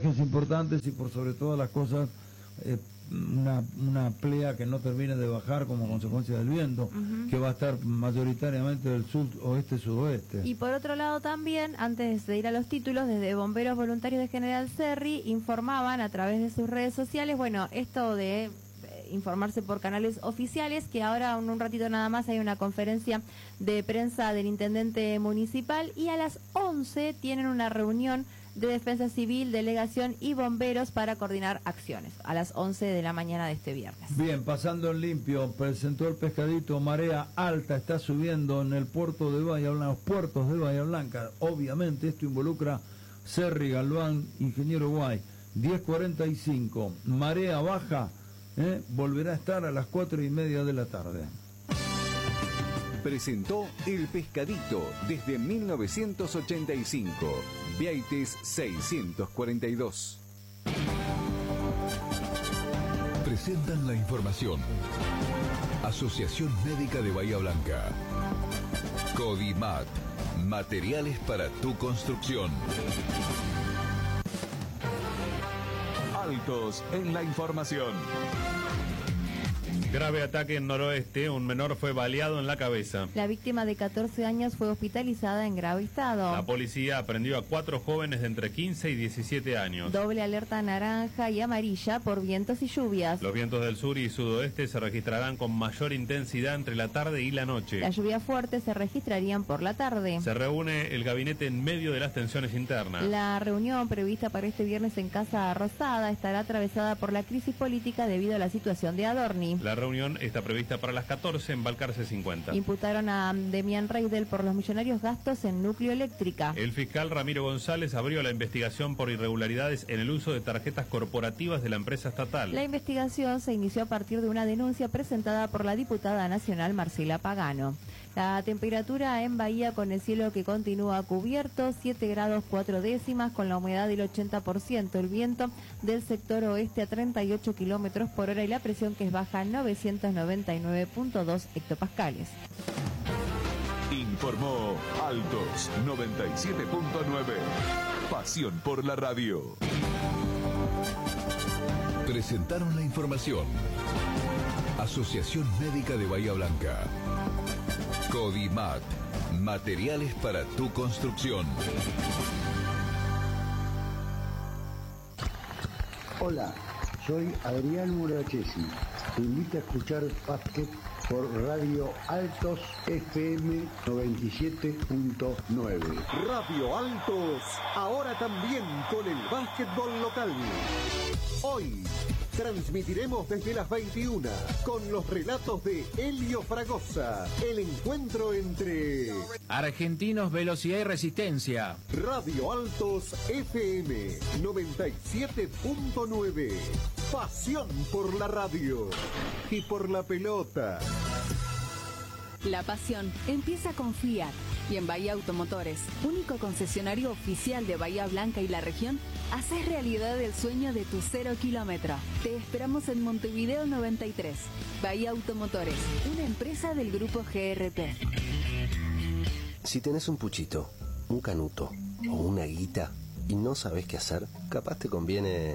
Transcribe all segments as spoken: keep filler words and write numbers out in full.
viajes importantes y por sobre todas las cosas eh, una, una plea que no termine de bajar como consecuencia del viento, uh-huh. que va a estar mayoritariamente del sur, oeste, sudoeste. Y por otro lado también, antes de ir a los títulos, desde Bomberos Voluntarios de General Cerri informaban a través de sus redes sociales, bueno, esto de informarse por canales oficiales, que ahora en un ratito nada más hay una conferencia de prensa del intendente municipal y a las once tienen una reunión de Defensa Civil, Delegación y Bomberos para coordinar acciones, a las once de la mañana de este viernes. Bien, pasando en limpio, presentó el pescadito, marea alta, está subiendo en el puerto de Bahía Blanca, los puertos de Bahía Blanca, obviamente esto involucra Cerri, Galván, Ingeniero Guay, diez cuarenta y cinco, marea baja, ¿Eh? volverá a estar a las cuatro y media de la tarde. Presentó El Pescadito desde mil novecientos ochenta y cinco. Vieites seiscientos cuarenta y dos. Presentan la información. Asociación Médica de Bahía Blanca. Codimat. Materiales para tu construcción. Altos en la información. Grave ataque en Noroeste, un menor fue baleado en la cabeza. La víctima de catorce años fue hospitalizada en grave estado. La policía aprendió a cuatro jóvenes de entre quince y diecisiete años. Doble alerta naranja y amarilla por vientos y lluvias. Los vientos del sur y sudoeste se registrarán con mayor intensidad entre la tarde y la noche. Las lluvias fuertes se registrarían por la tarde. Se reúne el gabinete en medio de las tensiones internas. La reunión prevista para este viernes en Casa Rosada estará atravesada por la crisis política debido a la situación de Adorni. La reunión está prevista para las catorce en Balcarce cincuenta. Imputaron a Demian Reidel por los millonarios gastos en núcleo eléctrica. El fiscal Ramiro González abrió la investigación por irregularidades en el uso de tarjetas corporativas de la empresa estatal. La investigación se inició a partir de una denuncia presentada por la diputada nacional Marcela Pagano. La temperatura en Bahía con el cielo que continúa cubierto, siete grados cuatro décimas, con la humedad del ochenta por ciento, el viento del sector oeste a treinta y ocho kilómetros por hora y la presión que es baja novecientos noventa y nueve punto dos hectopascales. Informó Altos noventa y siete punto nueve. Pasión por la radio. Presentaron la información. Asociación Médica de Bahía Blanca. Codimat. Materiales para tu construcción. Hola, soy Adrián Murachesi. Te invito a escuchar básquet por Radio Altos F M noventa y siete punto nueve. Radio Altos, ahora también con el básquetbol local. Hoy transmitiremos desde las veintiuna con los relatos de Helio Fragosa. El encuentro entre Argentinos, Velocidad y Resistencia. Radio Altos F M noventa y siete punto nueve. Pasión por la radio y por la pelota. La pasión empieza con Fiat. Y en Bahía Automotores, único concesionario oficial de Bahía Blanca y la región, haces realidad el sueño de tu cero kilómetro. Te esperamos en Montevideo noventa y tres. Bahía Automotores, una empresa del grupo G R P. Si tenés un puchito, un canuto o una guita y no sabés qué hacer, capaz te conviene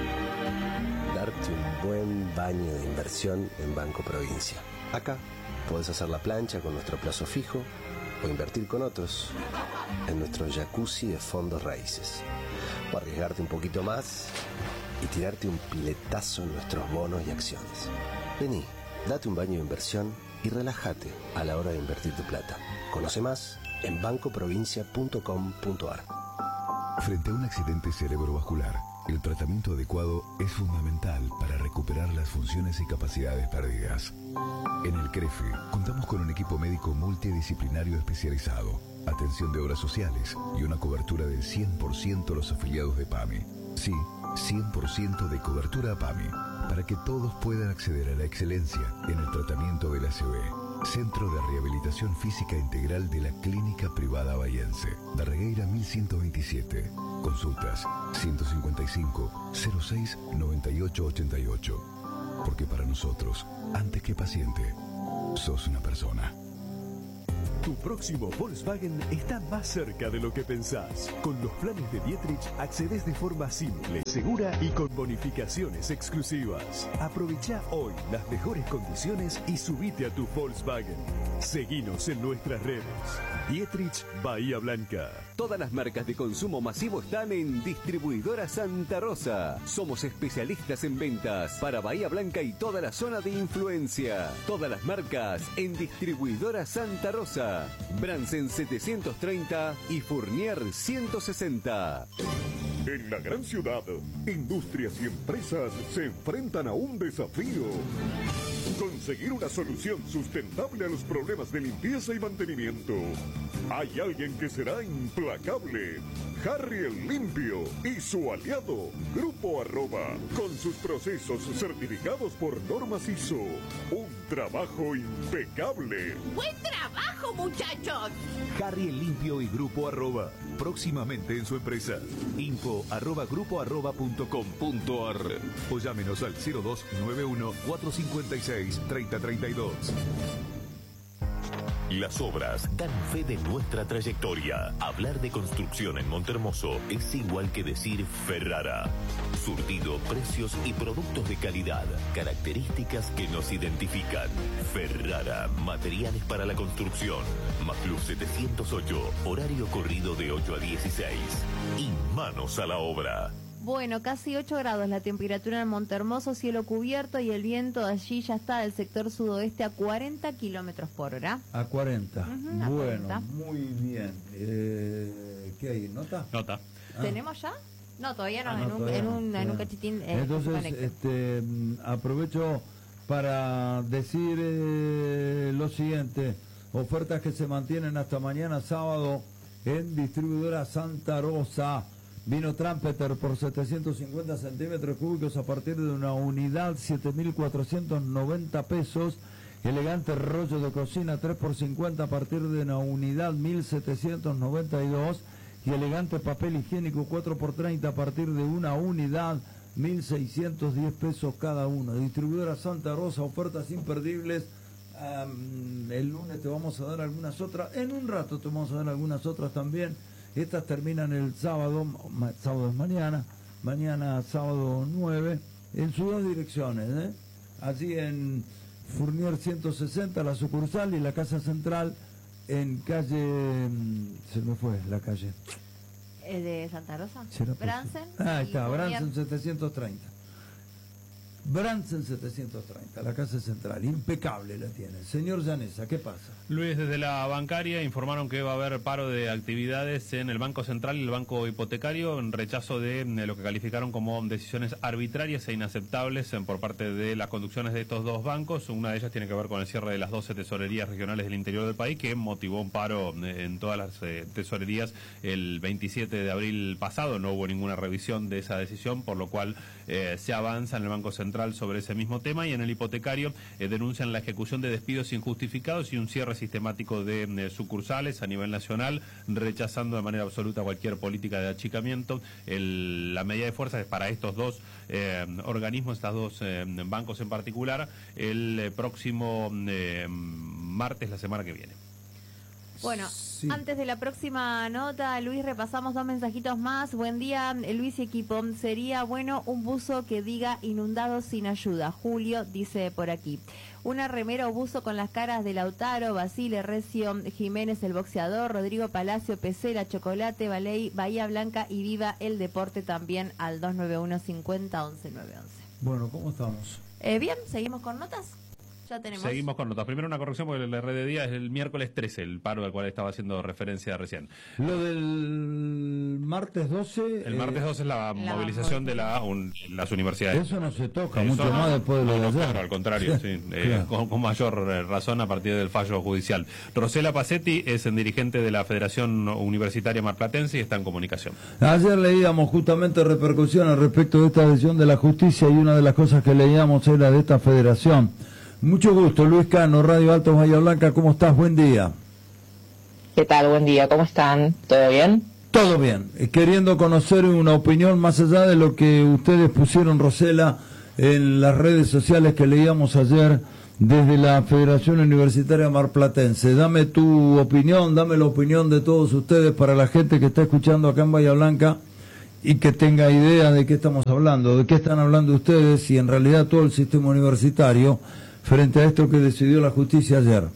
darte un buen baño de inversión en Banco Provincia. Acá podés hacer la plancha con nuestro plazo fijo o invertir con otros en nuestro jacuzzi de fondos raíces, o arriesgarte un poquito más y tirarte un piletazo en nuestros bonos y acciones. Vení, date un baño de inversión y relájate a la hora de invertir tu plata. Conoce más en banco provincia punto com punto ar. Frente a un accidente cerebrovascular, el tratamiento adecuado es fundamental para recuperar las funciones y capacidades perdidas. En el CREFE contamos con un equipo médico multidisciplinario especializado, atención de obras sociales y una cobertura del cien por ciento a los afiliados de PAMI. Sí, cien por ciento de cobertura a PAMI, para que todos puedan acceder a la excelencia en el tratamiento del A C V. Centro de Rehabilitación Física Integral de la Clínica Privada Bahiense, Darregueira mil ciento veintisiete. Consultas ciento cincuenta y cinco, cero seis, noventa y ocho, ochenta y ocho. Porque para nosotros, antes que paciente, sos una persona. Tu próximo Volkswagen está más cerca de lo que pensás. Con los planes de Dietrich accedes de forma simple, segura y con bonificaciones exclusivas. Aprovecha hoy las mejores condiciones y subite a tu Volkswagen. Seguinos en nuestras redes. Dietrich Bahía Blanca. Todas las marcas de consumo masivo están en Distribuidora Santa Rosa. Somos especialistas en ventas para Bahía Blanca y toda la zona de influencia. Todas las marcas en Distribuidora Santa Rosa. Bransen setecientos treinta y Fournier ciento sesenta. En la gran ciudad, industrias y empresas se enfrentan a un desafío. Conseguir una solución sustentable a los problemas de limpieza y mantenimiento. Hay alguien que será implacable. Harry el Limpio y su aliado, Grupo Arroba, con sus procesos certificados por normas I S O. Un trabajo impecable. ¡Buen trabajo, muchachos! Harry el Limpio y Grupo Arroba, próximamente en su empresa. Info arroba grupo arroba punto com punto ar o llámenos al cero dos nueve uno cuatro cinco seis tres cero tres dos. Las obras dan fe de nuestra trayectoria. Hablar de construcción en Montehermoso es igual que decir Ferrara. Surtido, precios y productos de calidad. Características que nos identifican. Ferrara, materiales para la construcción. Maclub setecientos ocho, horario corrido de ocho a dieciséis. Y manos a la obra. Bueno, casi ocho grados la temperatura en Montehermoso, cielo cubierto y el viento allí ya está del sector sudoeste a cuarenta kilómetros por hora. A cuarenta. Uh-huh, a bueno, cuarenta. Muy bien. Eh, ¿Qué hay? ¿Nota? Nota. Ah. ¿Tenemos ya? No, todavía no, Ah, no en, un, todavía en, no, un, todavía en un no. cachitín. Eh, Entonces, este, aprovecho para decir eh, lo siguiente. Ofertas que se mantienen hasta mañana sábado en Distribuidora Santa Rosa. Vino Trumpeter por setecientos cincuenta centímetros cúbicos a partir de una unidad, siete mil cuatrocientos noventa pesos. Elegante rollo de cocina tres por cincuenta a partir de una unidad, mil setecientos noventa y dos. Y elegante papel higiénico cuatro por treinta a partir de una unidad, mil seiscientos diez pesos cada uno. Distribuidora Santa Rosa, ofertas imperdibles. Um, el lunes te vamos a dar algunas otras. En un rato te vamos a dar algunas otras también. Estas terminan el sábado, ma, sábado es mañana, mañana sábado nueve, en sus dos direcciones, ¿eh? Allí en Fournier ciento sesenta, la sucursal, y la casa central en calle, se me fue la calle. ¿Es de Santa Rosa? ¿Será Bransen. Ah, ahí está, Fournier. Bransen setecientos treinta. Bransen setecientos treinta, la casa central, impecable la tiene. Señor Llanesa, ¿qué pasa? Luis, desde la bancaria informaron que va a haber paro de actividades en el Banco Central y el Banco Hipotecario en rechazo de, de lo que calificaron como decisiones arbitrarias e inaceptables en, por parte de las conducciones de estos dos bancos. Una de ellas tiene que ver con el cierre de las doce tesorerías regionales del interior del país, que motivó un paro en todas las eh, tesorerías el veintisiete de abril pasado. No hubo ninguna revisión de esa decisión, por lo cual eh, se avanza en el Banco Central sobre ese mismo tema, y en el hipotecario eh, denuncian la ejecución de despidos injustificados y un cierre sistemático de eh, sucursales a nivel nacional, rechazando de manera absoluta cualquier política de achicamiento. El, la medida de fuerza es para estos dos eh, organismos, estos dos eh, bancos en particular, el eh, próximo eh, martes, la semana que viene. Bueno, sí. Antes de la próxima nota, Luis, repasamos dos mensajitos más. Buen día, Luis y equipo. Sería bueno un buzo que diga inundados sin ayuda. Julio dice por aquí. Una remera o buzo con las caras de Lautaro, Basile, Recio, Jiménez, el boxeador, Rodrigo Palacio, Pesera, Chocolate, Baley, Bahía Blanca y Viva el Deporte también al dos nueve uno cincuenta once nueve once. Bueno, ¿cómo estamos? Eh, bien, seguimos con notas. Ya tenemos. Seguimos con notas. Primero una corrección, porque el R de día es el miércoles trece, el paro al cual estaba haciendo referencia recién. Lo del martes doce... El martes doce es la, la movilización de la, un, las universidades. Eso no se toca, Eso mucho no, más después de lo no, de no, ayer. Claro, al contrario, sí, claro. eh, con, con mayor razón a partir del fallo judicial. Rosela Pacetti es el dirigente de la Federación Universitaria Marplatense y está en comunicación. Ayer leíamos justamente repercusiones respecto de esta decisión de la justicia, y una de las cosas que leíamos era de esta federación. Mucho gusto, Luis Cano, Radio Altos Bahía Blanca, ¿cómo estás? Buen día. ¿Qué tal? Buen día, ¿cómo están? ¿Todo bien? Todo bien, queriendo conocer una opinión más allá de lo que ustedes pusieron, Rosela, en las redes sociales que leíamos ayer desde la Federación Universitaria Marplatense. Dame tu opinión, dame la opinión de todos ustedes para la gente que está escuchando acá en Bahía Blanca y que tenga idea de qué estamos hablando, de qué están hablando ustedes y en realidad todo el sistema universitario frente a esto que decidió la justicia ayer.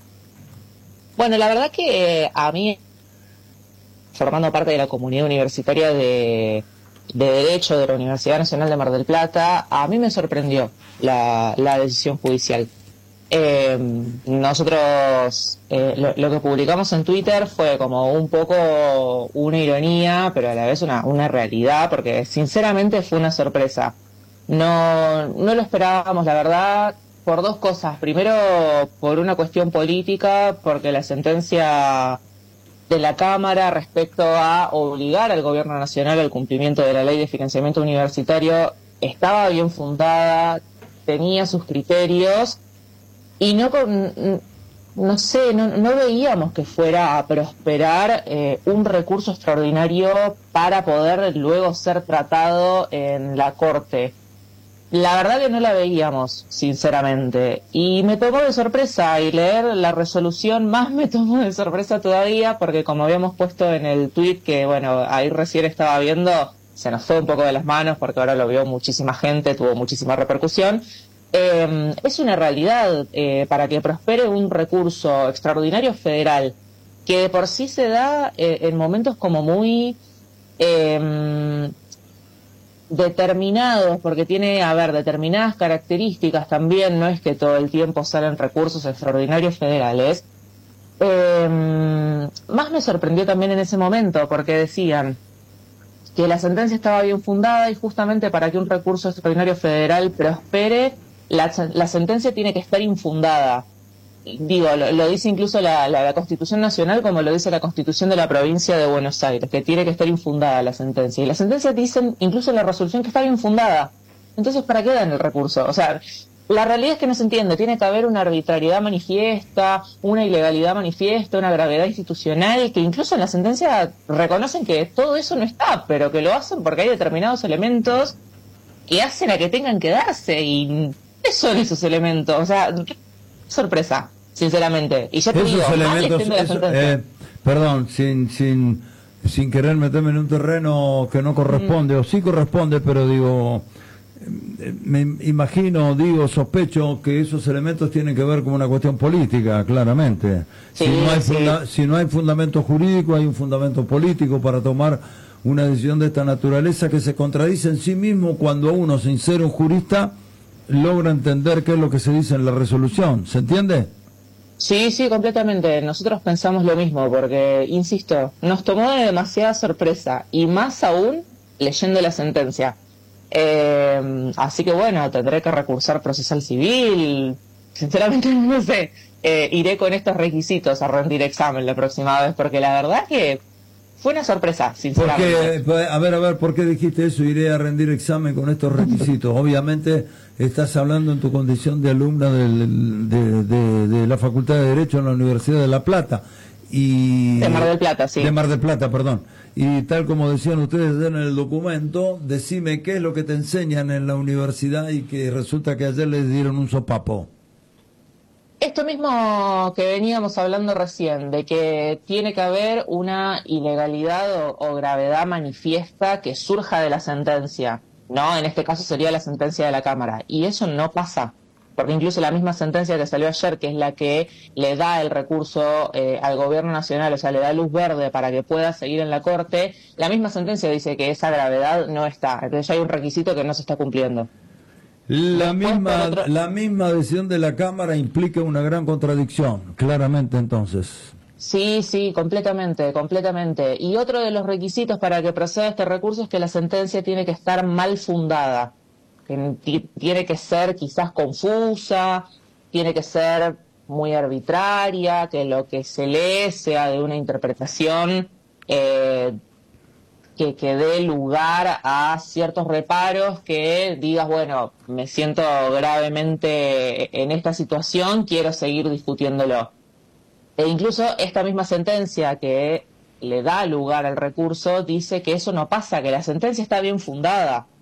Bueno, la verdad que eh, a mí, formando parte de la comunidad universitaria de, de Derecho de la Universidad Nacional de Mar del Plata, a mí me sorprendió la, la decisión judicial. Eh, nosotros eh, lo, lo que publicamos en Twitter fue como un poco una ironía, pero a la vez una, una realidad, porque sinceramente fue una sorpresa. No, no lo esperábamos, la verdad, por dos cosas. Primero, por una cuestión política, porque la sentencia de la Cámara respecto a obligar al Gobierno Nacional al cumplimiento de la Ley de Financiamiento Universitario estaba bien fundada, tenía sus criterios y no no sé, no, no veíamos que fuera a prosperar eh, un recurso extraordinario para poder luego ser tratado en la Corte. La verdad que no la veíamos, sinceramente, y me tomó de sorpresa, y leer la resolución más me tomó de sorpresa todavía, porque como habíamos puesto en el tuit, que bueno, ahí recién estaba viendo, se nos fue un poco de las manos, porque ahora lo vio muchísima gente, tuvo muchísima repercusión. Eh, es una realidad eh, para que prospere un recurso extraordinario federal, que de por sí se da eh, en momentos como muy Eh, determinados, porque tiene, a ver, determinadas características también, no es que todo el tiempo salen recursos extraordinarios federales. Eh, más me sorprendió también en ese momento, porque decían que la sentencia estaba bien fundada y justamente para que un recurso extraordinario federal prospere, la, la sentencia tiene que estar infundada. Digo, lo, lo dice incluso la, la, la Constitución Nacional, como lo dice la Constitución de la Provincia de Buenos Aires, que tiene que estar infundada la sentencia. Y la sentencia dicen, incluso en la resolución, que está bien fundada. Entonces, ¿para qué dan el recurso? O sea, la realidad es que no se entiende. Tiene que haber una arbitrariedad manifiesta, una ilegalidad manifiesta, una gravedad institucional, que incluso en la sentencia reconocen que todo eso no está, pero que lo hacen porque hay determinados elementos que hacen a que tengan que darse. ¿Y qué son esos elementos? O sea, sorpresa, sinceramente. Y ya te esos digo, elementos, mal eso, eh, perdón, sin sin sin querer meterme en un terreno que no corresponde, mm. o sí corresponde, pero digo, me imagino, digo, sospecho que esos elementos tienen que ver con una cuestión política, claramente. Sí, si no hay sí. funda, si no hay fundamento jurídico, hay un fundamento político para tomar una decisión de esta naturaleza que se contradice en sí mismo cuando uno, sin ser un jurista, logra entender qué es lo que se dice en la resolución. ¿Se entiende? Sí, sí, completamente. Nosotros pensamos lo mismo, porque, insisto, nos tomó de demasiada sorpresa, y más aún leyendo la sentencia. Eh, así que bueno, tendré que recursar procesal civil. Sinceramente no sé. Eh, iré con estos requisitos a rendir examen la próxima vez, porque la verdad que fue una sorpresa, sinceramente. Porque, a ver, a ver, ¿por qué dijiste eso? Iré a rendir examen con estos requisitos. Obviamente estás hablando en tu condición de alumna del, de, de, de la Facultad de Derecho en la Universidad de La Plata. Y, de Mar del Plata, sí. De Mar del Plata, perdón. Y tal como decían ustedes en el documento, decime qué es lo que te enseñan en la universidad y que resulta que ayer les dieron un sopapo. Esto mismo que veníamos hablando recién, de que tiene que haber una ilegalidad o, o gravedad manifiesta que surja de la sentencia, ¿no? En este caso sería la sentencia de la Cámara, y eso no pasa, porque incluso la misma sentencia que salió ayer, que es la que le da el recurso eh, al Gobierno Nacional, o sea, le da luz verde para que pueda seguir en la Corte, la misma sentencia dice que esa gravedad no está, entonces ya hay un requisito que no se está cumpliendo. La misma, la misma decisión de la Cámara implica una gran contradicción, claramente entonces. Sí, sí, completamente, completamente. Y otro de los requisitos para que proceda este recurso es que la sentencia tiene que estar mal fundada, que tiene que ser quizás confusa, tiene que ser muy arbitraria, que lo que se lee sea de una interpretación eh, que, que dé lugar a ciertos reparos, que digas, bueno, me siento gravemente en esta situación, quiero seguir discutiéndolo. E incluso esta misma sentencia que le da lugar al recurso dice que eso no pasa, que la sentencia está bien fundada.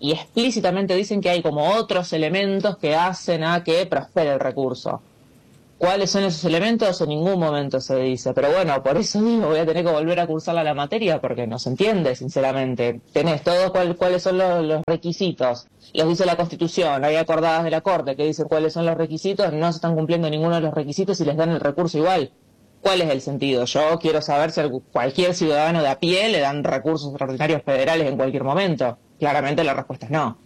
y explícitamente dicen que hay como otros elementos que hacen a que prospere el recurso. ¿Cuáles son esos elementos? En ningún momento se dice. Pero bueno, por eso digo, voy a tener que volver a cursar la materia porque no se entiende, sinceramente. Tenés todos cuál, cuáles son los, los requisitos. Los dice la Constitución, hay acordadas de la Corte que dicen cuáles son los requisitos, no se están cumpliendo ninguno de los requisitos y les dan el recurso igual. ¿Cuál es el sentido? Yo quiero saber si a cualquier ciudadano de a pie le dan recursos extraordinarios federales en cualquier momento. Claramente la respuesta es no.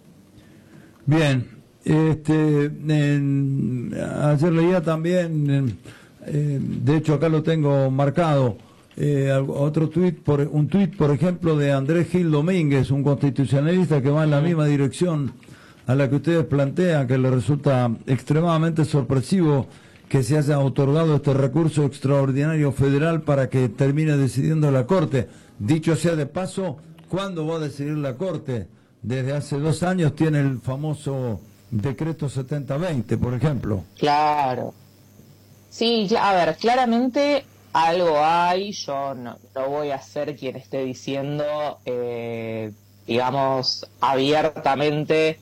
Bien. Este, en, ayer leía también, eh, de hecho acá lo tengo marcado, eh, otro tuit, por, un tuit por ejemplo de Andrés Gil Domínguez, un constitucionalista que va en la misma dirección a la que ustedes plantean, que le resulta extremadamente sorpresivo que se haya otorgado este recurso extraordinario federal para que termine decidiendo la Corte. Dicho sea de paso, ¿cuándo va a decidir la Corte? Desde hace dos años tiene el famoso decreto setenta veinte, por ejemplo. Claro. Sí, a ver, claramente algo hay, yo no, no voy a ser quien esté diciendo, eh, digamos, abiertamente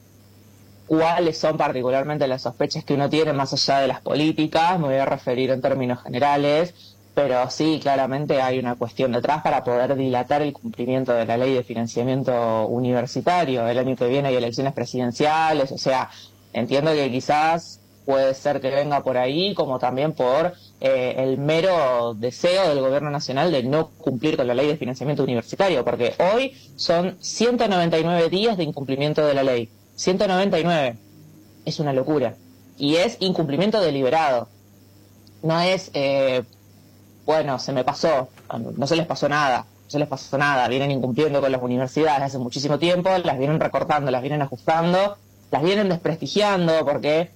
cuáles son particularmente las sospechas que uno tiene más allá de las políticas, me voy a referir en términos generales, pero sí, claramente hay una cuestión detrás para poder dilatar el cumplimiento de la ley de financiamiento universitario. El año que viene hay elecciones presidenciales, o sea, entiendo que quizás puede ser que venga por ahí, como también por eh, el mero deseo del gobierno nacional de no cumplir con la ley de financiamiento universitario, porque hoy son ciento noventa y nueve días de incumplimiento de la ley. ciento noventa y nueve. Es una locura. Y es incumplimiento deliberado. No es... Eh, bueno, se me pasó, no se les pasó nada, no se les pasó nada, vienen incumpliendo con las universidades hace muchísimo tiempo, las vienen recortando, las vienen ajustando, las vienen desprestigiando, porque,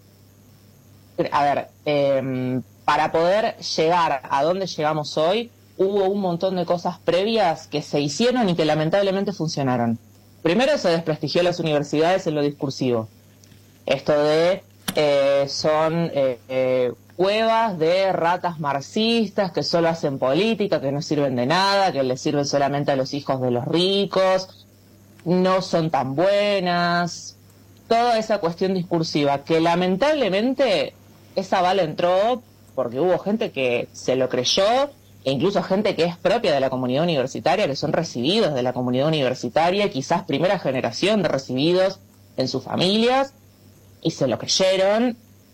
a ver, eh, para poder llegar a donde llegamos hoy, hubo un montón de cosas previas que se hicieron y que lamentablemente funcionaron. Primero se desprestigió las universidades en lo discursivo. Esto de eh, son... Eh, eh, cuevas de ratas marxistas que solo hacen política, que no sirven de nada, que les sirven solamente a los hijos de los ricos, no son tan buenas, toda esa cuestión discursiva, que lamentablemente esa bala entró porque hubo gente que se lo creyó, e incluso gente que es propia de la comunidad universitaria, que son recibidos de la comunidad universitaria, quizás primera generación de recibidos en sus familias, y se lo creyeron.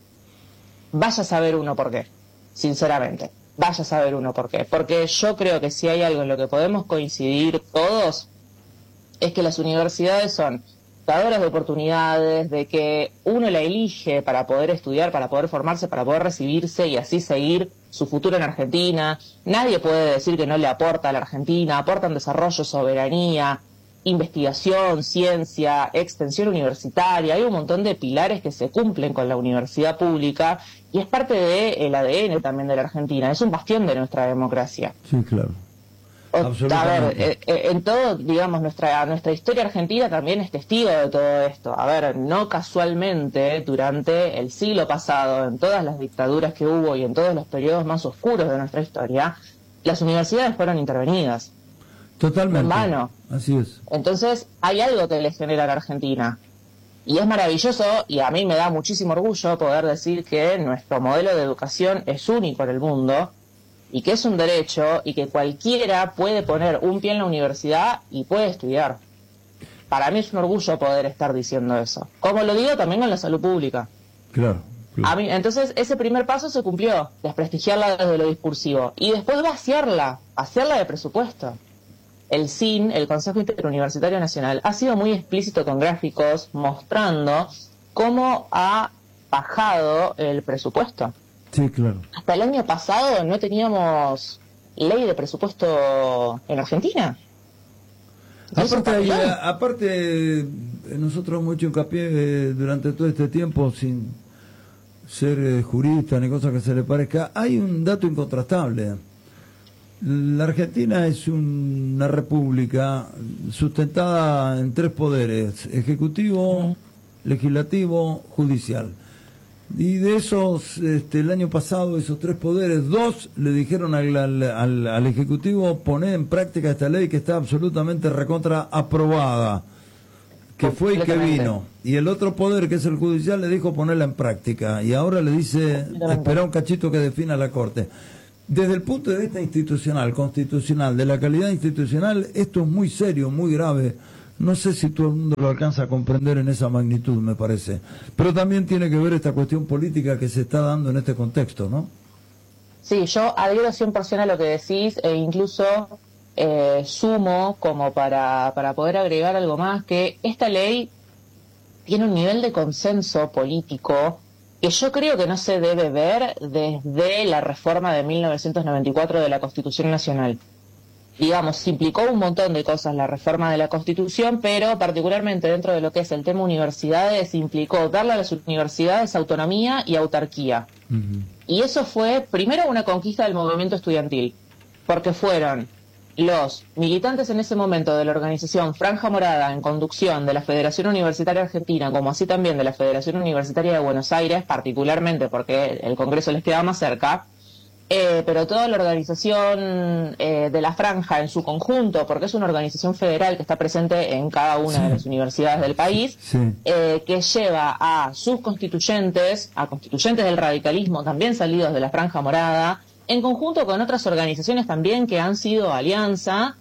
Vaya a saber uno por qué, sinceramente, vaya a saber uno por qué, porque yo creo que si hay algo en lo que podemos coincidir todos, es que las universidades son dadoras de oportunidades, de que uno la elige para poder estudiar, para poder formarse, para poder recibirse y así seguir su futuro en Argentina. Nadie puede decir que no le aporta a la Argentina, aportan desarrollo, soberanía, investigación, ciencia, extensión universitaria, hay un montón de pilares que se cumplen con la universidad pública y es parte del A D N también de la Argentina, es un bastión de nuestra democracia. Sí, claro. O, a ver, eh, eh, en todo, digamos, nuestra nuestra historia argentina también es testigo de todo esto. A ver, no casualmente, durante el siglo pasado, en todas las dictaduras que hubo y en todos los periodos más oscuros de nuestra historia, las universidades fueron intervenidas. Totalmente. En vano. Así es. Entonces, hay algo que les genera a la Argentina. Y es maravilloso, y a mí me da muchísimo orgullo poder decir que nuestro modelo de educación es único en el mundo, y que es un derecho, y que cualquiera puede poner un pie en la universidad y puede estudiar. Para mí es un orgullo poder estar diciendo eso. Como lo digo también con la salud pública. Claro. claro. A mí, entonces, ese primer paso se cumplió, desprestigiarla desde lo discursivo. Y después vaciarla, vaciarla de presupuesto. El C I N, el Consejo Interuniversitario Nacional, ha sido muy explícito con gráficos mostrando cómo ha bajado el presupuesto. Sí, claro. Hasta el año pasado no teníamos ley de presupuesto en Argentina. Aparte, hay, aparte, nosotros hemos hecho hincapié eh, durante todo este tiempo, sin ser eh, jurista ni cosa que se le parezca, hay un dato incontrastable. La Argentina es una república sustentada en tres poderes: ejecutivo, legislativo, judicial. Y de esos, este, el año pasado, esos tres poderes, dos le dijeron al, al, al, al ejecutivo: poner en práctica esta ley que está absolutamente recontra aprobada. que fue y que Completamente. vino. Y el otro poder, que es el judicial, le dijo ponerla en práctica. Y ahora le dice, espera un cachito que defina la Corte. Desde el punto de vista institucional, constitucional, de la calidad institucional, esto es muy serio, muy grave. No sé si todo el mundo lo alcanza a comprender en esa magnitud, me parece. Pero también tiene que ver esta cuestión política que se está dando en este contexto, ¿no? Sí, yo adhiero cien por ciento a lo que decís e incluso eh, sumo como para, para poder agregar algo más, que esta ley tiene un nivel de consenso político que yo creo que no se debe ver desde la reforma de mil novecientos noventa y cuatro de la Constitución Nacional. Digamos, se implicó un montón de cosas la reforma de la Constitución, pero particularmente dentro de lo que es el tema universidades, implicó darle a las universidades autonomía y autarquía. Uh-huh. Y eso fue, primero, una conquista del movimiento estudiantil, porque fueron los militantes en ese momento de la organización Franja Morada, en conducción de la Federación Universitaria Argentina, como así también de la Federación Universitaria de Buenos Aires, particularmente porque el Congreso les quedaba más cerca, Eh, pero toda la organización eh, de la Franja en su conjunto, porque es una organización federal que está presente en cada una sí. de las universidades del país, sí. eh, que lleva a sus constituyentes, a constituyentes del radicalismo también salidos de la Franja Morada, en conjunto con otras organizaciones también que han sido alianza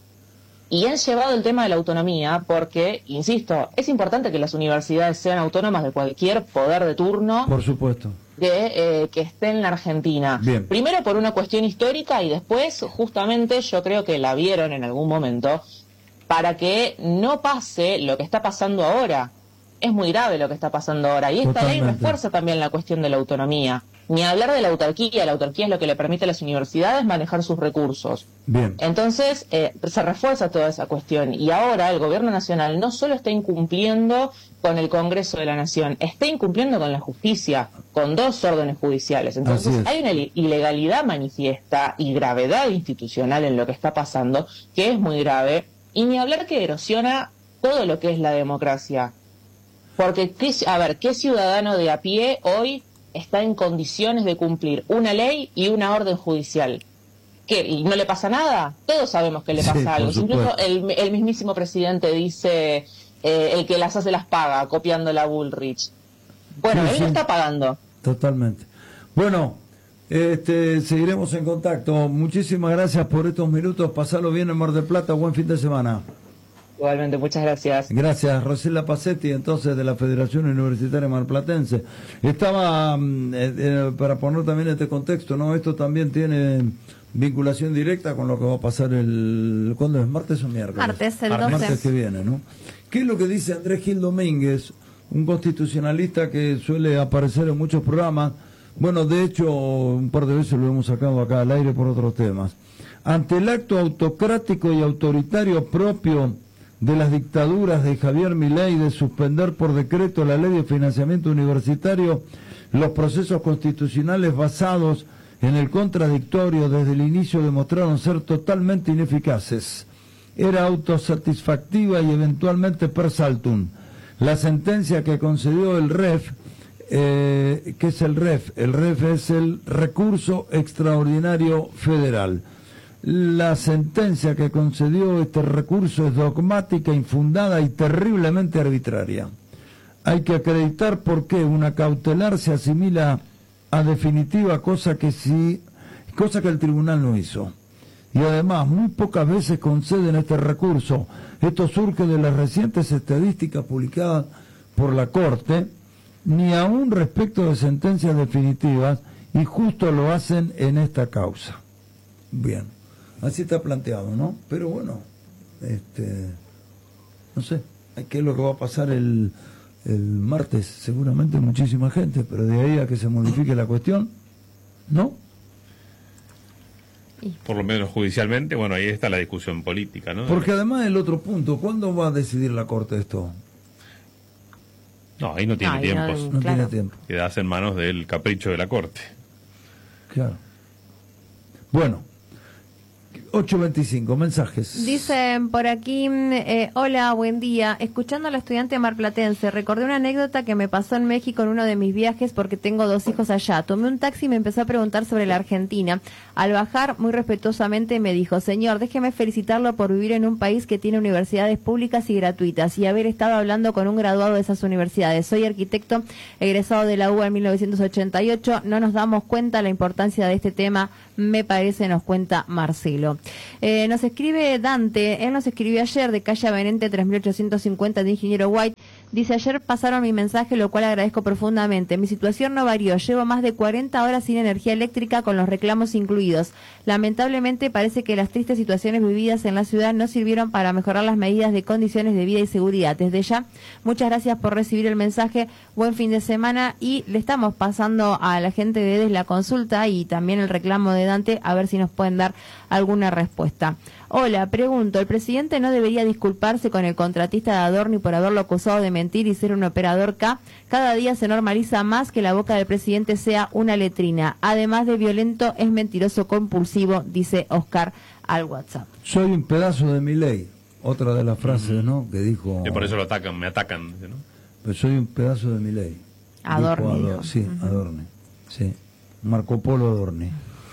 y han llevado el tema de la autonomía porque, insisto, es importante que las universidades sean autónomas de cualquier poder de turno. Por supuesto. De, eh, que esté en la Argentina. Bien. Primero por una cuestión histórica y después justamente yo creo que la vieron en algún momento para que no pase lo que está pasando ahora. Es muy grave lo que está pasando ahora y esta Totalmente. ley refuerza también la cuestión de la autonomía. Ni hablar de la autarquía, la autarquía es lo que le permite a las universidades manejar sus recursos. Bien. Entonces eh, se refuerza toda esa cuestión y ahora el gobierno nacional no solo está incumpliendo con el Congreso de la Nación, está incumpliendo con la justicia, con dos órdenes judiciales. Entonces hay una ilegalidad manifiesta y gravedad institucional en lo que está pasando, que es muy grave, y ni hablar que erosiona todo lo que es la democracia. Porque, ¿qué, a ver, ¿qué ciudadano de a pie hoy está en condiciones de cumplir una ley y una orden judicial? ¿Qué? ¿Y no le pasa nada? Todos sabemos que le pasa sí, algo. Incluso el, el mismísimo presidente dice... Eh, el que las hace las paga, copiando la Bullrich. Bueno, sí, él sí. no está pagando. Totalmente. Bueno, este, seguiremos en contacto. Muchísimas gracias por estos minutos. Pasalo bien en Mar del Plata. Buen fin de semana. Igualmente, muchas gracias. Gracias, Rosela Pacetti, entonces, de la Federación Universitaria Marplatense. Estaba, eh, eh, para poner también este contexto, ¿no? Esto también tiene vinculación directa con lo que va a pasar el... ¿Cuándo es? ¿Martes o miércoles? Martes, el doce. Martes que viene, ¿no? ¿Qué es lo que dice Andrés Gil Domínguez, un constitucionalista que suele aparecer en muchos programas? Bueno, de hecho, un par de veces lo hemos sacado acá al aire por otros temas. Ante el acto autocrático y autoritario propio de las dictaduras de Javier Milei de suspender por decreto la ley de financiamiento universitario, los procesos constitucionales basados en el contradictorio desde el inicio demostraron ser totalmente ineficaces. Era autosatisfactiva y eventualmente per saltum. La sentencia que concedió el R E F, eh, ¿qué es el R E F? El R E F es el Recurso Extraordinario Federal. La sentencia que concedió este recurso es dogmática, infundada y terriblemente arbitraria. Hay que acreditar por qué una cautelar se asimila a definitiva, cosa que sí, cosa que el tribunal no hizo. Y además, muy pocas veces conceden este recurso. Esto surge de las recientes estadísticas publicadas por la Corte, ni aún respecto de sentencias definitivas, y justo lo hacen en esta causa. Bien, así está planteado, ¿no? Pero bueno, este, no sé, ¿qué es lo que va a pasar el, el martes? Seguramente muchísima gente, pero de ahí a que se modifique la cuestión, ¿no? Por lo menos judicialmente, bueno, ahí está la discusión política, ¿no? Porque además el otro punto, ¿cuándo va a decidir la Corte esto? No, ahí no tiene ah, tiempo. No, no claro. tiene tiempo. Queda en manos del capricho de la Corte. Claro. Bueno, ocho veinticinco, mensajes. Dicen por aquí, eh, hola, buen día. Escuchando a la estudiante marplatense, recordé una anécdota que me pasó en México en uno de mis viajes porque tengo dos hijos allá. Tomé un taxi y me empezó a preguntar sobre la Argentina. Al bajar, muy respetuosamente me dijo, señor, déjeme felicitarlo por vivir en un país que tiene universidades públicas y gratuitas y haber estado hablando con un graduado de esas universidades. Soy arquitecto egresado de la U B A en mil novecientos ochenta y ocho. No nos damos cuenta la importancia de este tema, me parece, nos cuenta Marcelo. Eh, nos escribe Dante, él nos escribió ayer de calle Avenente tres mil ochocientos cincuenta de Ingeniero White. Dice, ayer pasaron mi mensaje, lo cual agradezco profundamente. Mi situación no varió, llevo más de cuarenta horas sin energía eléctrica con los reclamos incluidos. Lamentablemente parece que las tristes situaciones vividas en la ciudad no sirvieron para mejorar las medidas de condiciones de vida y seguridad. Desde ya, muchas gracias por recibir el mensaje, buen fin de semana y le estamos pasando a la gente de EDES la consulta y también el reclamo de Dante, a ver si nos pueden dar alguna respuesta. Hola, pregunto, ¿el presidente no debería disculparse con el contratista de Adorni por haberlo acusado de mentir y ser un operador K? Cada día se normaliza más que la boca del presidente sea una letrina. Además de violento, es mentiroso compulsivo, dice Oscar al WhatsApp. Soy un pedazo de mi ley. Otra de las frases, ¿no? Que dijo... Y por eso lo atacan, me atacan, ¿no? Pues soy un pedazo de mi ley. Adorni. Dijo Ador- sí, uh-huh. Adorni. Sí, Marco Polo Adorni.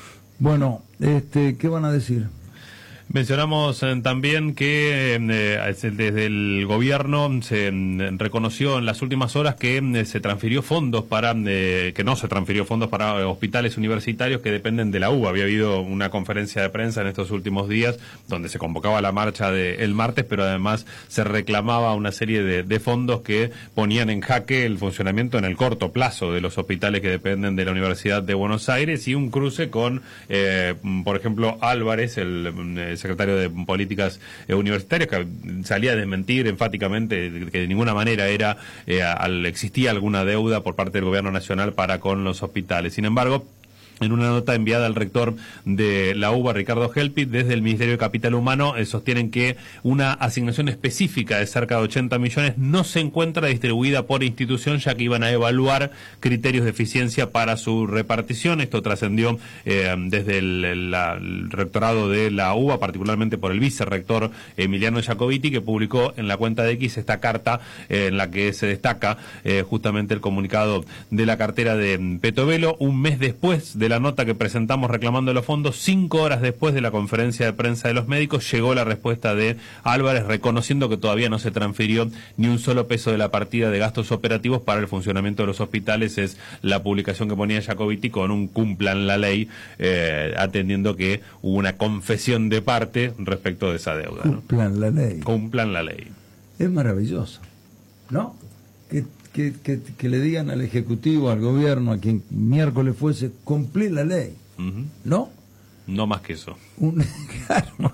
Bueno, este, ¿qué van a decir? Mencionamos eh, también que eh, desde el gobierno se eh, reconoció en las últimas horas que eh, se transfirió fondos para, eh, que no se transfirió fondos para eh, hospitales universitarios que dependen de la U B A. Había habido una conferencia de prensa en estos últimos días donde se convocaba la marcha del martes, pero además se reclamaba una serie de, de fondos que ponían en jaque el funcionamiento en el corto plazo de los hospitales que dependen de la Universidad de Buenos Aires y un cruce con, eh, por ejemplo, Álvarez, el eh, secretario de Políticas eh, Universitarias, que salía a desmentir enfáticamente que de ninguna manera era eh, al, existía alguna deuda por parte del Gobierno Nacional para con los hospitales. Sin embargo, en una nota enviada al rector de la U B A, Ricardo Helpit, desde el Ministerio de Capital Humano, eh, sostienen que una asignación específica de cerca de ochenta millones no se encuentra distribuida por institución, ya que iban a evaluar criterios de eficiencia para su repartición. Esto trascendió eh, desde el, el, la, el rectorado de la U B A, particularmente por el vicerrector Emiliano Jacobiti, que publicó en la cuenta de X esta carta eh, en la que se destaca eh, justamente el comunicado de la cartera de Petovelo, un mes después de la nota que presentamos reclamando los fondos, cinco horas después de la conferencia de prensa de los médicos, llegó la respuesta de Álvarez reconociendo que todavía no se transfirió ni un solo peso de la partida de gastos operativos para el funcionamiento de los hospitales. Es la publicación que ponía Jacobiti con un cumplan la ley, eh, atendiendo que hubo una confesión de parte respecto de esa deuda, ¿no? Cumplan la ley. Cumplan la ley. Es maravilloso, ¿no? Que Que, que, que le digan al Ejecutivo, al Gobierno, a quien miércoles fuese, cumplir la ley, uh-huh. ¿no? No más que eso. Un, claro,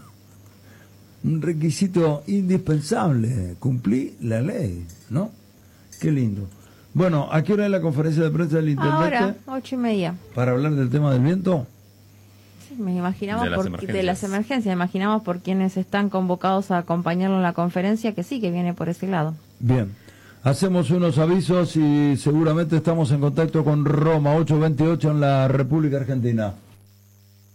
un requisito indispensable, cumplir la ley, ¿no? Qué lindo. Bueno, ¿a qué hora es la conferencia de prensa del Intendente? Ahora, ocho y media. ¿Para hablar del tema del viento? Sí, me imaginamos de, por, las de las emergencias, imaginamos por quienes están convocados a acompañarlo en la conferencia, que sí, que viene por ese lado. Bien. Hacemos unos avisos y seguramente estamos en contacto con Roma, ocho veintiocho en la República Argentina.